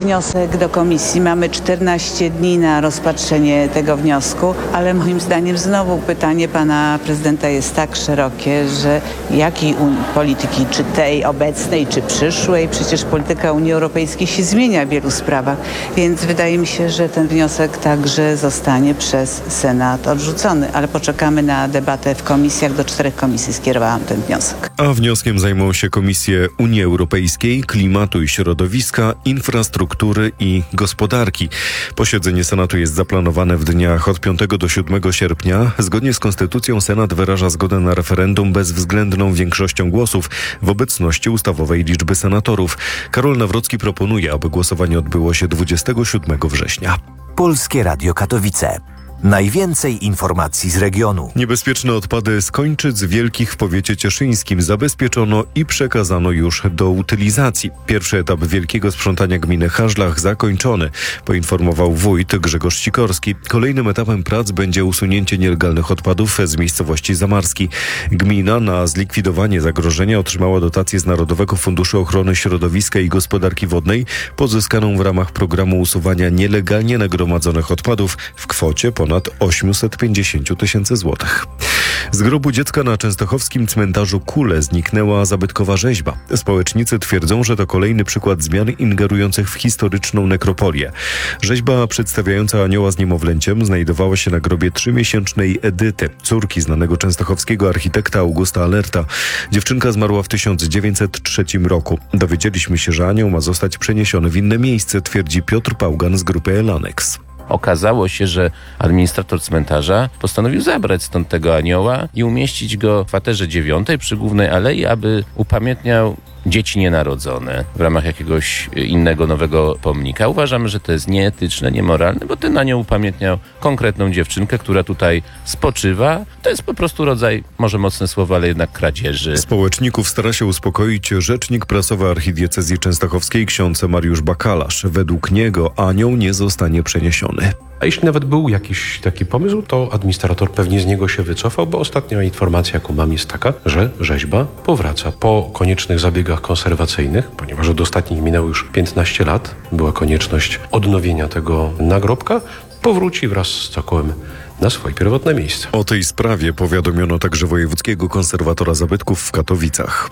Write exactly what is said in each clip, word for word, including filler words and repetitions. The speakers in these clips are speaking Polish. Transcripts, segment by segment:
wniosek do komisji. Mamy czternaście dni na rozpatrzenie tego wniosku, ale moim zdaniem znowu pytanie pana prezydenta jest tak szerokie, że jakiej polityki, czy tej obecnej, czy przyszłej, przecież polityka Unii Europejskiej się zmienia w wielu sprawach, więc wydaje mi się, że ten wniosek także zostanie przez Senat odrzucony, ale poczekamy na debatę w komisjach. Do czterech komisji skierowałam ten wniosek. A wnioskiem zajmą się Komisje Unii Europejskiej, Klimatu i Środowiska, Infrastruktury i Gospodarki. Posiedzenie Senatu jest zaplanowane w dniach od piątego do siódmego sierpnia. Zgodnie z Konstytucją Senat wyraża zgodę na referendum bezwzględną większością głosów w obecności ustawowej liczby senatorów. Karol Nawrocki proponuje, aby głosowanie odbyło się dwudziestego siódmego września. Polskie Radio Katowice. Najwięcej informacji z regionu. Niebezpieczne odpady z Kończyc Wielkich w powiecie cieszyńskim zabezpieczono i przekazano już do utylizacji. Pierwszy etap wielkiego sprzątania gminy Haszlach zakończony, poinformował wójt Grzegorz Sikorski. Kolejnym etapem prac będzie usunięcie nielegalnych odpadów z miejscowości Zamarski. Gmina na zlikwidowanie zagrożenia otrzymała dotację z Narodowego Funduszu Ochrony Środowiska i Gospodarki Wodnej, pozyskaną w ramach programu usuwania nielegalnie nagromadzonych odpadów w kwocie ponad ponad osiemset pięćdziesiąt tysięcy złotych. Z grobu dziecka na częstochowskim cmentarzu Kule zniknęła zabytkowa rzeźba. Społecznicy twierdzą, że to kolejny przykład zmian ingerujących w historyczną nekropolię. Rzeźba przedstawiająca anioła z niemowlęciem znajdowała się na grobie trzymiesięcznej Edyty, córki znanego częstochowskiego architekta Augusta Alerta. Dziewczynka zmarła w tysiąc dziewięćset trzecim roku. Dowiedzieliśmy się, że anioł ma zostać przeniesiony w inne miejsce, twierdzi Piotr Pałgan z grupy Elanex. Okazało się, że administrator cmentarza postanowił zabrać stąd tego anioła i umieścić go w kwaterze dziewiątej przy Głównej Alei, aby upamiętniał dzieci nienarodzone w ramach jakiegoś innego nowego pomnika. Uważamy, że to jest nieetyczne, niemoralne, bo ten anioł upamiętniał konkretną dziewczynkę, która tutaj spoczywa. To jest po prostu rodzaj, może mocne słowo, ale jednak kradzieży. Społeczników stara się uspokoić rzecznik prasowy archidiecezji częstochowskiej ksiądz Mariusz Bakalarz. Według niego anioł nie zostanie przeniesiony. A jeśli nawet był jakiś taki pomysł, to administrator pewnie z niego się wycofał, bo ostatnia informacja, jaką mam, jest taka, że rzeźba powraca po koniecznych zabiegach konserwacyjnych, ponieważ od ostatnich minęło już piętnaście lat, była konieczność odnowienia tego nagrobka, powróci wraz z cokołem na swoje pierwotne miejsce. O tej sprawie powiadomiono także wojewódzkiego konserwatora zabytków w Katowicach.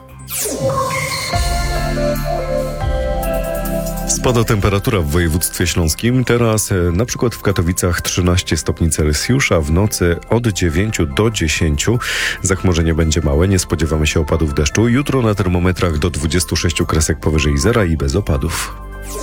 Spada temperatura w województwie śląskim. Teraz na przykład w Katowicach trzynaście stopni Celsjusza, w nocy od dziewięciu do dziesięciu. Zachmurzenie będzie małe, nie spodziewamy się opadów deszczu. Jutro na termometrach do dwudziestu sześciu kresek powyżej zera i bez opadów.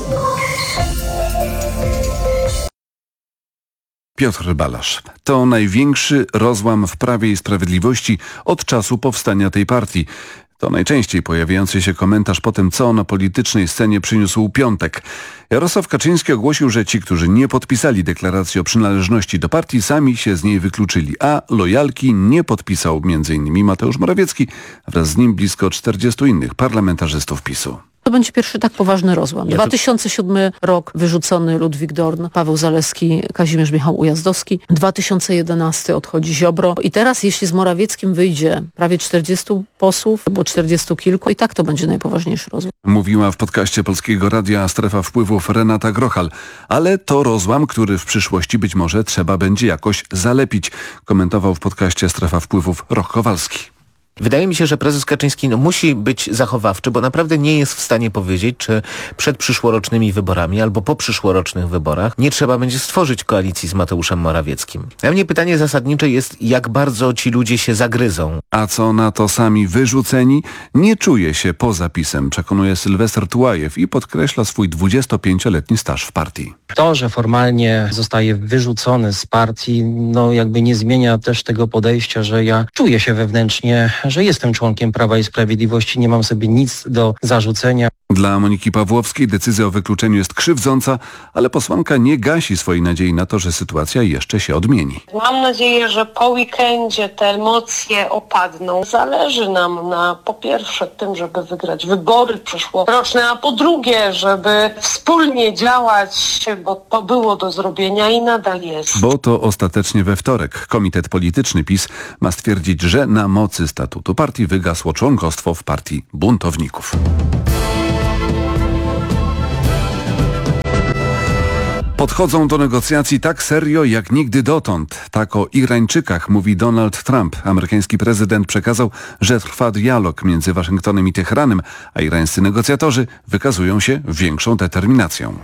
Piotr Balasz. To największy rozłam w Prawie i Sprawiedliwości od czasu powstania tej partii. To najczęściej pojawiający się komentarz po tym, co na politycznej scenie przyniósł piątek. Jarosław Kaczyński ogłosił, że ci, którzy nie podpisali deklaracji o przynależności do partii, sami się z niej wykluczyli, a lojalki nie podpisał między innymi Mateusz Morawiecki, wraz z nim blisko czterdziestu innych parlamentarzystów PiSu. To będzie pierwszy tak poważny rozłam. dwa tysiące siódmy rok, wyrzucony Ludwik Dorn, Paweł Zalewski, Kazimierz Michał Ujazdowski. dwa tysiące jedenasty odchodzi Ziobro. I teraz, jeśli z Morawieckim wyjdzie prawie czterdziestu posłów, albo czterdziestu kilku, i tak to będzie najpoważniejszy rozłam. Mówiła w podcaście Polskiego Radia Strefa Wpływów Renata Grochal. Ale to rozłam, który w przyszłości być może trzeba będzie jakoś zalepić, komentował w podcaście Strefa Wpływów Roch Kowalski. Wydaje mi się, że prezes Kaczyński no, musi być zachowawczy, bo naprawdę nie jest w stanie powiedzieć, czy przed przyszłorocznymi wyborami albo po przyszłorocznych wyborach nie trzeba będzie stworzyć koalicji z Mateuszem Morawieckim. Dla mnie pytanie zasadnicze jest, jak bardzo ci ludzie się zagryzą. A co na to sami wyrzuceni? Nie czuje się poza PiS-em, przekonuje Sylwester Tułajew i podkreśla swój dwudziestopięcioletni staż w partii. To, że formalnie zostaje wyrzucony z partii, no jakby nie zmienia też tego podejścia, że ja czuję się wewnętrznie, że jestem członkiem Prawa i Sprawiedliwości, nie mam sobie nic do zarzucenia. Dla Moniki Pawłowskiej decyzja o wykluczeniu jest krzywdząca, ale posłanka nie gasi swojej nadziei na to, że sytuacja jeszcze się odmieni. Mam nadzieję, że po weekendzie te emocje opadną. Zależy nam na, po pierwsze, tym, żeby wygrać wybory przyszłoroczne, a po drugie, żeby wspólnie działać, bo to było do zrobienia i nadal jest. Bo to ostatecznie we wtorek Komitet Polityczny PiS ma stwierdzić, że na mocy statutu partii wygasło członkostwo w partii buntowników. Podchodzą do negocjacji tak serio jak nigdy dotąd. Tak o Irańczykach mówi Donald Trump. Amerykański prezydent przekazał, że trwa dialog między Waszyngtonem i Teheranem, a irańscy negocjatorzy wykazują się większą determinacją.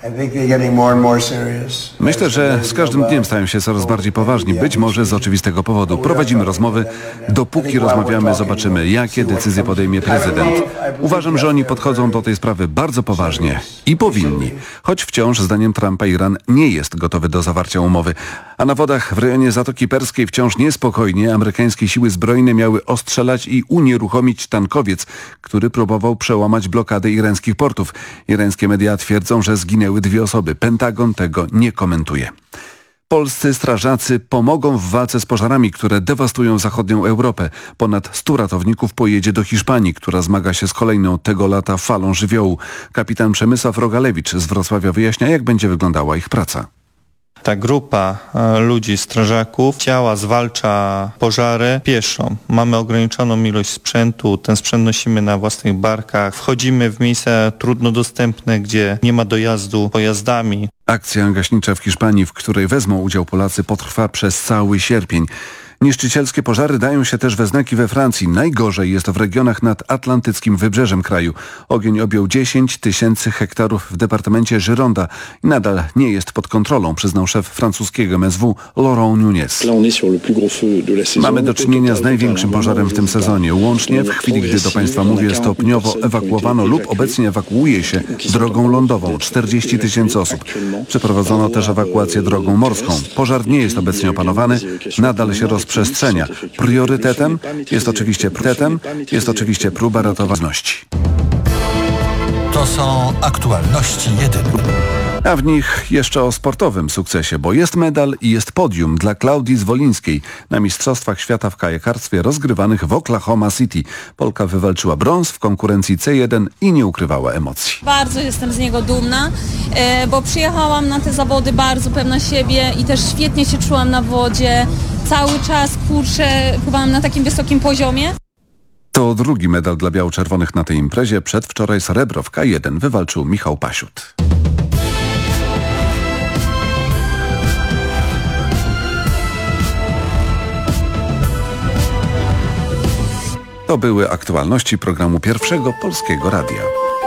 Myślę, że z każdym dniem stają się coraz bardziej poważni, być może z oczywistego powodu. Prowadzimy rozmowy. Dopóki rozmawiamy, zobaczymy, jakie decyzje podejmie prezydent. Uważam, że oni podchodzą do tej sprawy bardzo poważnie i powinni, choć wciąż zdaniem Trumpa Iran nie jest gotowy do zawarcia umowy. A na wodach w rejonie Zatoki Perskiej wciąż niespokojnie. Amerykańskie siły zbrojne miały ostrzelać i unieruchomić tankowiec, który próbował przełamać blokadę irańskich portów. Irańskie media twierdzą, że zginęły dwie osoby. Pentagon tego nie komentuje. Polscy strażacy pomogą w walce z pożarami, które dewastują zachodnią Europę. Ponad stu ratowników pojedzie do Hiszpanii, która zmaga się z kolejną tego lata falą żywiołu. Kapitan Przemysław Rogalewicz z Wrocławia wyjaśnia, jak będzie wyglądała ich praca. Ta grupa ludzi, strażaków, działa, zwalcza pożary pieszo. Mamy ograniczoną ilość sprzętu, ten sprzęt nosimy na własnych barkach. Wchodzimy w miejsca trudno dostępne, gdzie nie ma dojazdu pojazdami. Akcja gaśnicza w Hiszpanii, w której wezmą udział Polacy, potrwa przez cały sierpień. Niszczycielskie pożary dają się też we znaki we Francji. Najgorzej jest w regionach nad atlantyckim wybrzeżem kraju. Ogień objął dziesięć tysięcy hektarów w departamencie Gironda i nadal nie jest pod kontrolą, przyznał szef francuskiego M S W Laurent Nunez. Mamy do czynienia z największym pożarem w tym sezonie. Łącznie, w chwili gdy do Państwa mówię, stopniowo ewakuowano lub obecnie ewakuuje się drogą lądową czterdzieści tysięcy osób. Przeprowadzono też ewakuację drogą morską. Pożar nie jest obecnie opanowany, nadal się rozprzestrzenia. Priorytetem jest oczywiście priorytetem jest oczywiście próba ratowności. To są aktualności jedynki. A w nich jeszcze o sportowym sukcesie, bo jest medal i jest podium dla Klaudii Zwolińskiej na Mistrzostwach Świata w kajakarstwie rozgrywanych w Oklahoma City. Polka wywalczyła brąz w konkurencji C jeden i nie ukrywała emocji. Bardzo jestem z niego dumna, bo przyjechałam na te zawody bardzo pewna siebie i też świetnie się czułam na wodzie. Cały czas, kurczę, pływałam na takim wysokim poziomie. To drugi medal dla biało-czerwonych na tej imprezie. Przedwczoraj srebro w K jeden wywalczył Michał Pasiut. To były aktualności programu Pierwszego Polskiego Radia.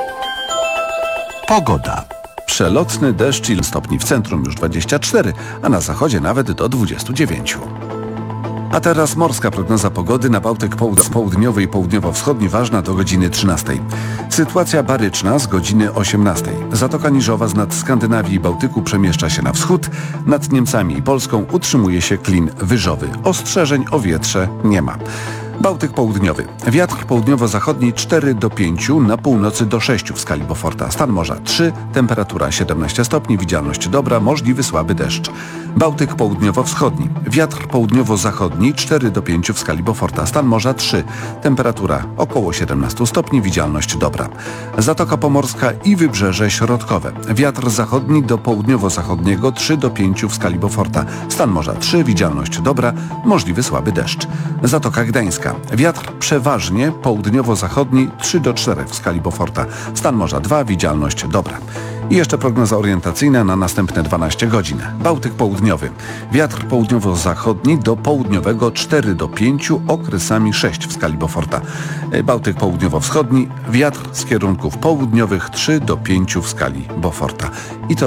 Pogoda. Przelotny deszcz i stopni w centrum już dwadzieścia cztery, a na zachodzie nawet do dwudziestu dziewięciu. A teraz morska prognoza pogody na Bałtyk południowy i południowo-wschodni ważna do godziny trzynastej. Sytuacja baryczna z godziny osiemnastej. Zatoka Niżowa z nad Skandynawii i Bałtyku przemieszcza się na wschód. Nad Niemcami i Polską utrzymuje się klin wyżowy. Ostrzeżeń o wietrze nie ma. Bałtyk południowy. Wiatr południowo-zachodni cztery do pięciu, na północy do sześciu w skali Beauforta. Stan morza trzy, temperatura siedemnaście stopni, widzialność dobra, możliwy słaby deszcz. Bałtyk południowo-wschodni. Wiatr południowo-zachodni cztery do pięciu w skali Beauforta. Stan morza trzy, temperatura około siedemnaście stopni, widzialność dobra. Zatoka Pomorska i wybrzeże środkowe. Wiatr zachodni do południowo-zachodniego trzy do pięciu w skali Beauforta. Stan morza trzy, widzialność dobra, możliwy słaby deszcz. Zatoka Gdańska. Wiatr przeważnie południowo-zachodni trzy do czterech w skali Beauforta. Stan morza dwa, widzialność dobra. I jeszcze prognoza orientacyjna na następne dwanaście godzin. Bałtyk południowy. Wiatr południowo-zachodni do południowego cztery do pięciu, okresami sześć w skali Beauforta. Bałtyk południowo-wschodni. Wiatr z kierunków południowych trzy do pięciu w skali Beauforta. I to